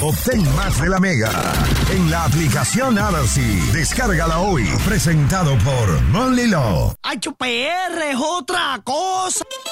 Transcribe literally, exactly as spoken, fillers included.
Obtén más de la Mega en la aplicación Odyssey. Descárgala hoy. Presentado por Monly Law. H P R es otra cosa.